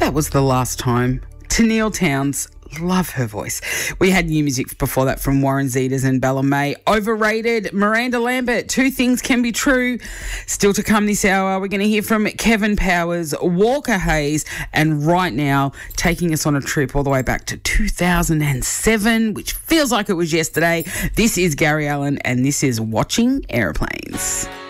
that was the last time. Tenille Townes, love her voice. We had new music before that from Warren Zevers and Bella May. Overrated, Miranda Lambert, Two Things Can Be True. Still to come this hour, we're going to hear from Kevin Powers, Walker Hayes, and right now, taking us on a trip all the way back to 2007, which feels like it was yesterday. This is Gary Allen, and this is Watching Airplanes.